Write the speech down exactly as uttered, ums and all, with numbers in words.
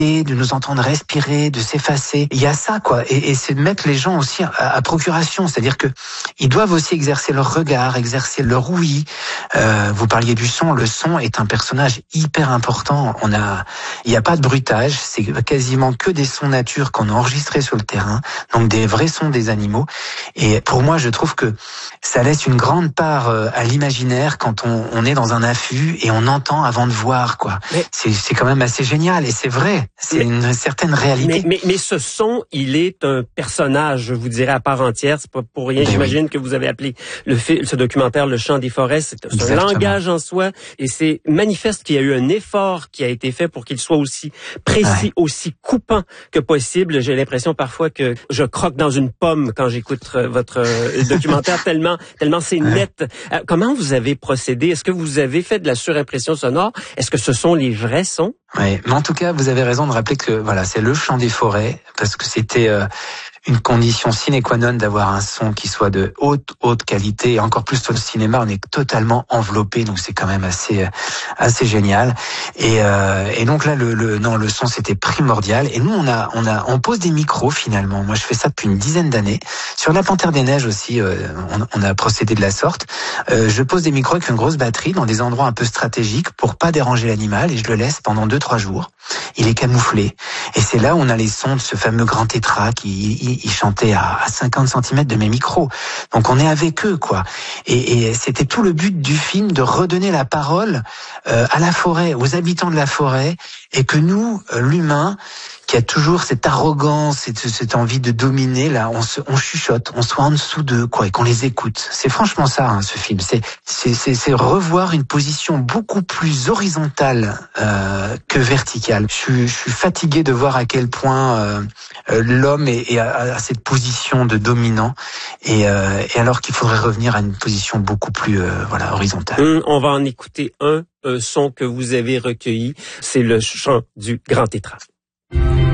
de nous entendre respirer, de s'effacer. Il y a ça, quoi. Et, et c'est de mettre les gens aussi à, à procuration. C'est-à-dire que ils doivent aussi exercer leur regard, exercer leur ouïe. Euh, vous parliez du son. Le son est un personnage hyper important. On a, il n'y a pas de bruitage. C'est quasiment que des sons nature qu'on a enregistrés sur le terrain. Donc des vrais sons des animaux. Et pour moi, je trouve que ça laisse une grande part à l'imaginaire quand on, on est dans un affût et on entend avant de voir, quoi. Mais c'est, c'est quand même assez génial. Et c'est vrai. C'est mais, une certaine réalité. Mais, mais, mais ce son, il est un personnage, je vous dirais, à part entière. C'est pas pour rien, ben j'imagine, oui. que vous avez appelé le ce documentaire Le Chant des forêts. C'est, c'est un langage en soi. Et c'est manifeste qu'il y a eu un effort qui a été fait pour qu'il soit aussi précis, ouais. aussi coupant que possible. J'ai l'impression parfois que je croque dans une pomme quand j'écoute votre documentaire, tellement, tellement c'est ouais. net. Euh, comment vous avez procédé? Est-ce que vous avez fait de la surimpression sonore? Est-ce que ce sont les vrais sons? Oui, mais en tout cas, vous avez raison de rappeler que voilà, c'est le chant des forêts, parce que c'était euh, une condition sine qua non d'avoir un son qui soit de haute haute qualité. Et encore plus au cinéma, on est totalement enveloppé, donc c'est quand même assez assez génial. Et, euh, et donc là, le, le non, le son c'était primordial. Et nous, on a on a on pose des micros finalement. Moi, je fais ça depuis une dizaine d'années. Sur La Panthère des Neiges aussi, euh, on, on a procédé de la sorte. Euh, je pose des micros avec une grosse batterie dans des endroits un peu stratégiques pour pas déranger l'animal, et je le laisse pendant deux trois jours. Il est camouflé. Et c'est là où on a les sons de ce fameux grand tétra qui il, il chantait à, à cinquante centimètres de mes micros. Donc on est avec eux, quoi. Et, et c'était tout le but du film, de redonner la parole euh, à la forêt, aux habitants de la forêt, et que nous, euh, l'humain, qui a toujours cette arrogance, cette, cette envie de dominer, là, on, se, on chuchote, on soit en dessous d'eux, quoi, et qu'on les écoute. C'est franchement ça, hein, ce film. C'est, c'est, c'est, c'est revoir une position beaucoup plus horizontale euh, que verticale. Je suis, je suis fatigué de voir à quel point euh, l'homme est, est à, à cette position de dominant, et, euh, et alors qu'il faudrait revenir à une position beaucoup plus, euh, voilà, horizontale. Hum, on va en écouter un, un son que vous avez recueilli. C'est le chant du grand tétra.